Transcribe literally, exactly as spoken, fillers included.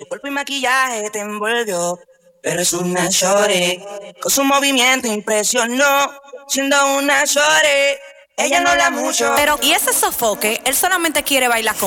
Su cuerpo y maquillaje te envolvió, pero es una shorty. Con su movimiento impresionó, siendo una shorty. Ella no habla mucho, Pero, ¿y ese sofoque? Él solamente quiere bailar con